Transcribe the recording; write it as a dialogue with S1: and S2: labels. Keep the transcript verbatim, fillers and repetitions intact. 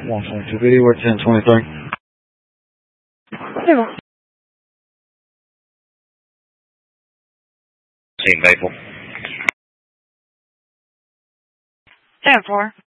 S1: one twenty-two video, we're ten twenty-three.
S2: C'est bon.
S3: Team Maple.
S2: ten four.